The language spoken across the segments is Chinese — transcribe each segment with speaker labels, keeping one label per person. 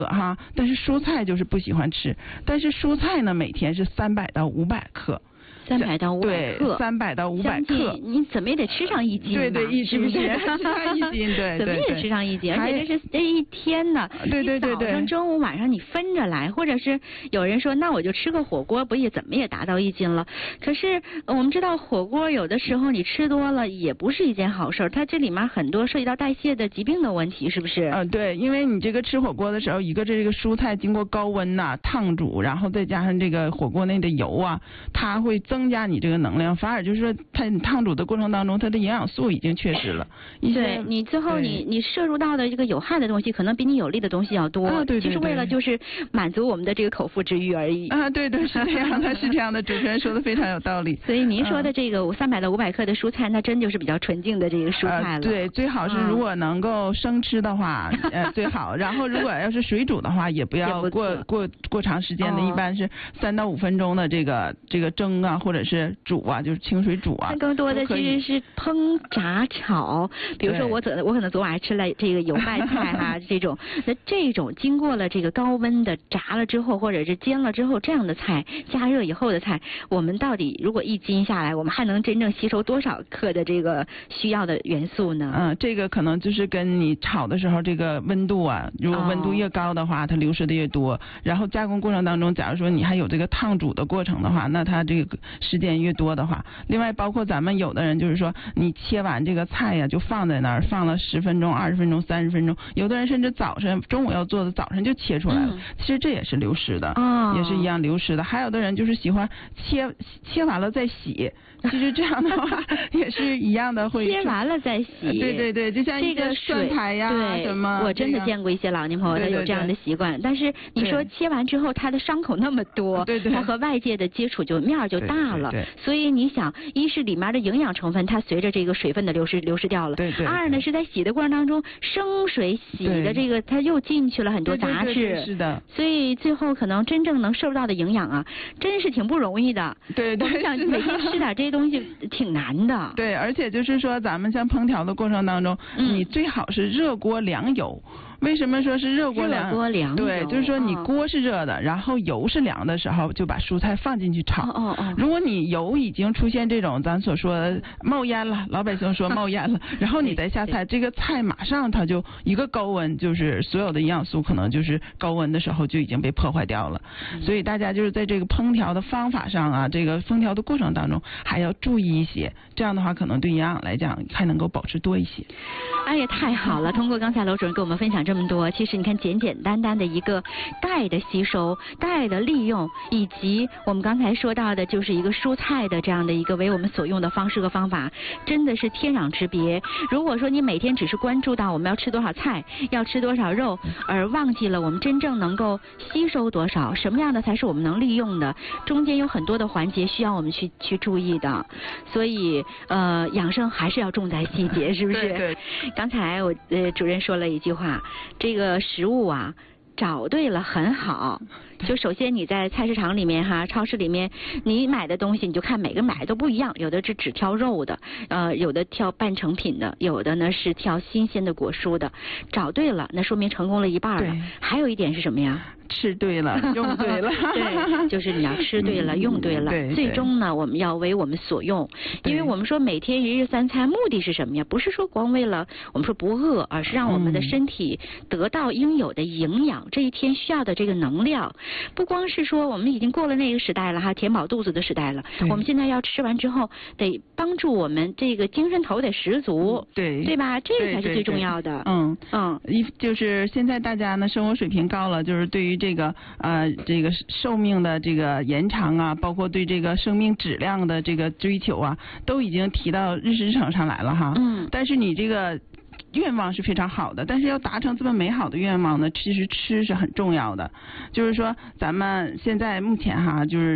Speaker 1: 哈，但是蔬菜就是不喜欢吃。但是蔬菜呢，每天是300到500克。
Speaker 2: 300到500克
Speaker 1: ，300到500克，
Speaker 2: 你怎么也得吃上1斤吧？
Speaker 1: 对，
Speaker 2: 是不是？
Speaker 1: 吃上1斤，对，
Speaker 2: 怎么也吃上1斤，而且这一天呢，
Speaker 1: 对，
Speaker 2: 早上、中午、晚上你分着来，或者是有人说，那我就吃个火锅，不也怎么也达到1斤了？可是我们知道火锅有的时候你吃多了也不是一件好事，它这里面很多涉及到代谢的疾病的问题，是不是？
Speaker 1: 对，因为你这个吃火锅的时候，一个这个蔬菜经过高温呐、烫煮，然后再加上这个火锅内的油啊，它会增加你这个能量，反而就是说它烫煮的过程当中，它的营养素已经缺失了。
Speaker 2: 对，你最后你摄入到的这个有害的东西，可能比你有利的东西要多。
Speaker 1: 对，
Speaker 2: 就是为了就是满足我们的这个口腹之欲而已。
Speaker 1: 对，是这样的，是这样的，主持人说的非常有道理。
Speaker 2: 所以您说的这个300到500克的蔬菜，那真就是比较纯净的这个蔬菜了。
Speaker 1: 对，最好是如果能够生吃的话，最好。然后如果要是水煮的话，也不要过长时间的，一般是3到5分钟的这个蒸啊，或者是煮啊，就是清水煮啊。
Speaker 2: 它更多的其实是烹炸炒，比如说我可能昨晚还吃了这个油麦菜哈这种，那这种经过了这个高温的炸了之后，或者是煎了之后，这样的菜加热以后的菜，我们到底如果1斤下来，我们还能真正吸收多少克的这个需要的元素呢？
Speaker 1: 这个可能就是跟你炒的时候这个温度啊，如果温度越高的话，它流失的越多。然后加工过程当中，假如说你还有这个烫煮的过程的话，那它这个时间越多的话，另外包括咱们有的人就是说，你切完这个菜呀，就放在那儿放了10分钟、20分钟、30分钟，有的人甚至中午要做的早晨就切出来了，其实这也是流失的，也是一样流失的。还有的人就是喜欢切完了再洗，其实这样的话也是一样的，会
Speaker 2: 切完了再洗。
Speaker 1: 对，就像一个蒜苔呀，什么，
Speaker 2: 我真的见过一些老年朋友他有这样的习惯，但是你说切完之后他的伤口那么多，他和外界的接触面就大了，所以你想，一是里面的营养成分它随着这个水分的流失掉了，二呢是在洗的过程当中生水洗的这个它又进去了很多杂质，
Speaker 1: 是的，
Speaker 2: 所以最后可能真正能摄入到的营养啊，真是挺不容易的。
Speaker 1: 对，
Speaker 2: 我们想每天吃点这些东西挺难的。
Speaker 1: 对，而且就是说咱们像烹调的过程当中，你最好是热锅凉油。为什么说是热锅凉油？对，就是说你锅是热的，然后油是凉的时候，就把蔬菜放进去炒。如果你油已经出现这种咱所说的冒烟了，老百姓说冒烟了，然后你再下菜，这个菜马上它就一个高温，就是所有的营养素可能就是高温的时候就已经被破坏掉了。所以大家就是在这个烹调的方法上啊，这个烹调的过程当中还要注意一些，这样的话可能对营养来讲还能够保持多一些。
Speaker 2: 哎呀，太好了！通过刚才楼主任跟我们分享这么多，其实你看简单的一个钙的吸收、钙的利用，以及我们刚才说到的就是一个蔬菜的这样的一个为我们所用的方式和方法，真的是天壤之别。如果说你每天只是关注到我们要吃多少菜、要吃多少肉，而忘记了我们真正能够吸收多少，什么样的才是我们能利用的，中间有很多的环节需要我们去注意的。所以养生还是要重在细节，是不是？
Speaker 1: 对。
Speaker 2: 刚才我主任说了一句话，这个食物啊找对了很好。就首先你在菜市场里面哈，超市里面你买的东西，你就看每个买的都不一样，有的是只挑肉的，有的挑半成品的，有的呢是挑新鲜的果蔬的。找对了，那说明成功了一半了。还有一点是什么呀？
Speaker 1: 吃对了，用对了。
Speaker 2: 对，就是你要吃对了，用对了。最终呢，我们要为我们所用。因为我们说每天1日3餐，目的是什么呀？不是说光为了我们说不饿，而是让我们的身体得到应有的营养，这一天需要的这个能量。不光是说我们已经过了那个时代了哈，填饱肚子的时代了。我们现在要吃完之后，得帮助我们这个精神头得十足，对吧？这个才是最重要的。
Speaker 1: 就是现在大家呢生活水平高了，就是对于这个寿命的这个延长啊，包括对这个生命质量的这个追求啊，都已经提到日程上来了哈。但是你这个愿望是非常好的，但是要达成这么美好的愿望呢，其实吃是很重要的。就是说咱们现在目前哈，就是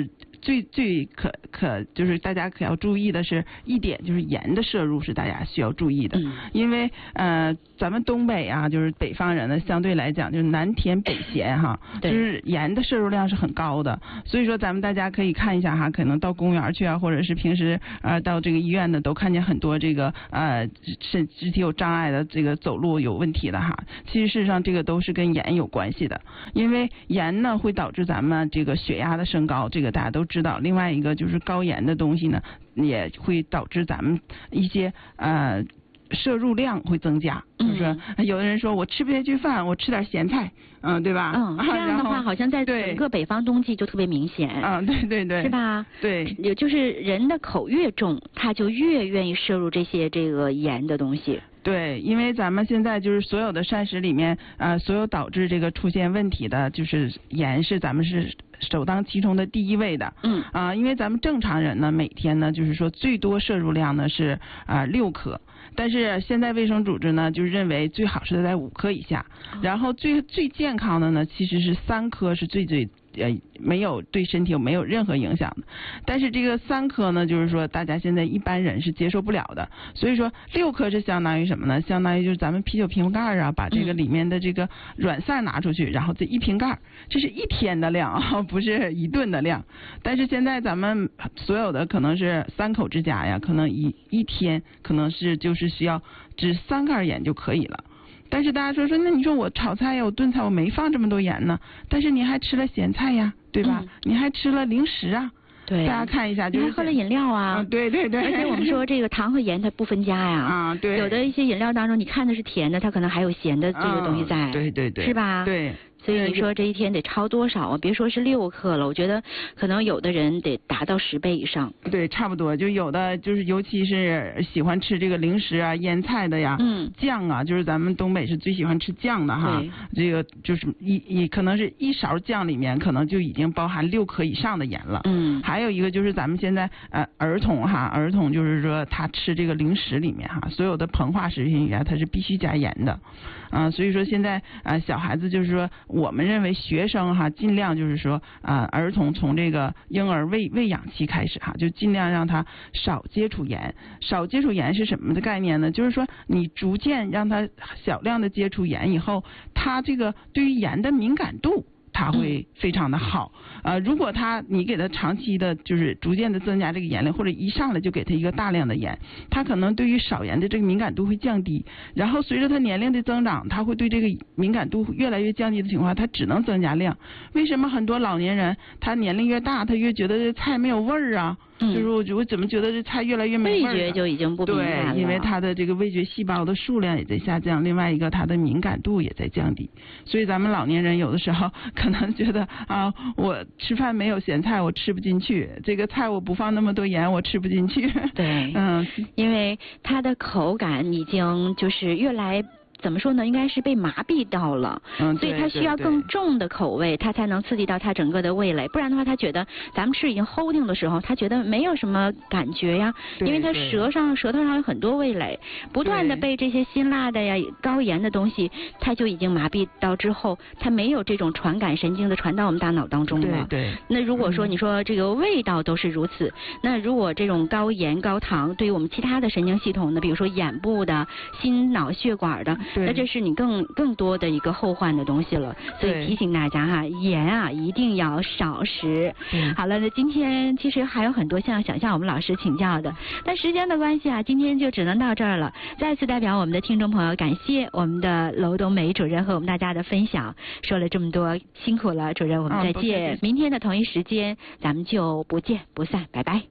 Speaker 1: 最就是大家可要注意的是一点，就是盐的摄入是大家需要注意的，因为咱们东北啊，就是北方人呢，相对来讲就是南甜北咸哈，就是盐的摄入量是很高的，所以说咱们大家可以看一下哈，可能到公园去啊，或者是平时到这个医院呢，都看见很多这个肢体有障碍的这个走路有问题的哈，其实事实上这个都是跟盐有关系的，因为盐呢会导致咱们这个血压的升高，这个大家都知道。另外一个就是高盐的东西呢，也会导致咱们一些摄入量会增加，就是有的人说我吃不下去饭，我吃点咸菜，对吧？
Speaker 2: 这样的话好像在整个北方冬季就特别明显。
Speaker 1: 对，
Speaker 2: 是吧？
Speaker 1: 对，
Speaker 2: 也就是人的口越重，他就越愿意摄入这个盐的东西。
Speaker 1: 对，因为咱们现在就是所有的膳食里面，所有导致这个出现问题的，就是盐是咱们是首当其冲的第一位的。因为咱们正常人呢，每天呢就是说最多摄入量呢是6克。但是现在卫生组织呢，就认为最好是在5克以下，然后最健康的呢，其实是3克是最没有对身体没有任何影响的。但是这个3克呢，就是说大家现在一般人是接受不了的，所以说6克是相当于什么呢？相当于就是咱们啤酒瓶盖啊，把这个里面的这个软散拿出去，然后这一瓶盖，这是1天的量啊，不是1顿的量。但是现在咱们所有的可能是3口之家呀，可能一天可能是就是需要只3盖盐就可以了。但是大家说那你说我炒菜呀，我炖菜我没放这么多盐呢，但是你还吃了咸菜呀，对吧？你还吃了零食啊。
Speaker 2: 对，
Speaker 1: 大家看一下，就是
Speaker 2: 你还喝了饮料啊。
Speaker 1: 对。
Speaker 2: 而且我们说这个糖和盐它不分家呀。
Speaker 1: 对。
Speaker 2: 有的一些饮料当中，你看的是甜的，它可能还有咸的这个东西在。
Speaker 1: 对。
Speaker 2: 是吧？
Speaker 1: 对。
Speaker 2: 所以你说这一天得超多少啊？别说是6克了，我觉得可能有的人得达到10倍以上。
Speaker 1: 对，差不多。就有的就是，尤其是喜欢吃这个零食啊、腌菜的呀，酱啊，就是咱们东北是最喜欢吃酱的哈。这个就是可能是1勺酱里面可能就已经包含6克以上的盐了。还有一个就是咱们现在儿童就是说他吃这个零食里面哈，所有的膨化食品里面它是必须加盐的。所以说现在小孩子就是说，我们认为学生哈，尽量就是说儿童从这个婴儿喂养期开始哈，就尽量让他少接触盐。少接触盐是什么的概念呢？就是说你逐渐让他小量的接触盐以后，他这个对于盐的敏感度它会非常的好。如果你给他长期的就是逐渐的增加这个盐量，或者一上来就给他一个大量的盐，他可能对于少盐的这个敏感度会降低，然后随着他年龄的增长，他会对这个敏感度越来越降低的情况下，他只能增加量。为什么很多老年人他年龄越大，他越觉得这菜没有味儿啊？就是我怎么觉得这菜越来越没味儿？
Speaker 2: 味觉就已经不敏感了。
Speaker 1: 对，因为它的这个味觉细胞的数量也在下降，另外一个它的敏感度也在降低。所以咱们老年人有的时候可能觉得我吃饭没有咸菜我吃不进去，这个菜我不放那么多盐我吃不进去。
Speaker 2: 对，因为它的口感已经就是越来。怎么说呢？应该是被麻痹到了，所以它需要更重的口味，它才能刺激到它整个的味蕾。不然的话，他觉得咱们吃已经齁定的时候，他觉得没有什么感觉呀，因为他舌头上有很多味蕾，不断的被这些辛辣的呀、高盐的东西，他就已经麻痹到之后，他没有这种传感神经的传到我们大脑当中了。
Speaker 1: 对。
Speaker 2: 那如果说你说这个味道都是如此，那如果这种高盐高糖对于我们其他的神经系统呢，比如说眼部的、心脑血管的。那这是你更多的一个后患的东西了，所以提醒大家哈，盐一定要少食。好了，那今天其实还有很多想向我们老师请教的，但时间的关系今天就只能到这儿了。再次代表我们的听众朋友，感谢我们的娄冬梅主任和我们大家的分享，说了这么多，辛苦了，主任，我们再见。明天的同一时间，咱们就不见不散，拜拜。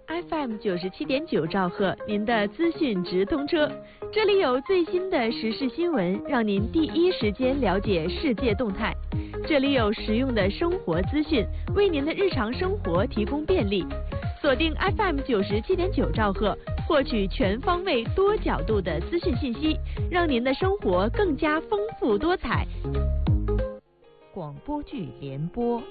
Speaker 3: FM 97.9兆赫，您的资讯直通车，这里有最新的时事新闻，让您第一时间了解世界动态。这里有实用的生活资讯，为您的日常生活提供便利。锁定 FM 97.9兆赫，获取全方位、多角度的资讯信息，让您的生活更加丰富多彩。
Speaker 4: 广播剧联播。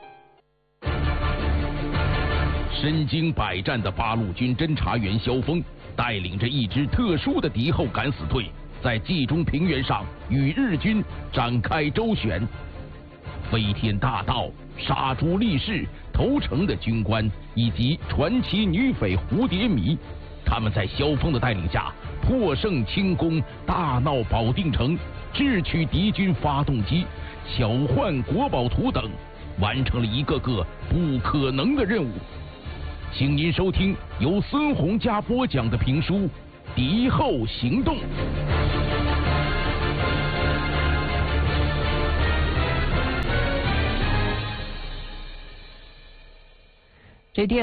Speaker 5: 身经百战的八路军侦察员萧峰，带领着一支特殊的敌后敢死队，在冀中平原上与日军展开周旋。 飞天大盗、杀猪力士、投诚的军官以及传奇女匪蝴蝶迷，他们在萧峰的带领下破胜清宫，大闹保定城，智取敌军发动机，巧换国宝图等，完成了一个个不可能的任务。请您收听由孙洪佳播讲的评书《敌后行动》。
Speaker 6: 这